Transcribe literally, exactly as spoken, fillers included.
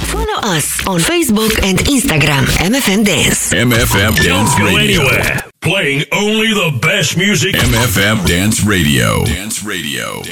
Follow us on Facebook and Instagram, M F M Dance. M F M Dance Don't go Radio. anywhere. Playing only the best music. M F M Dance Radio. Dance Radio.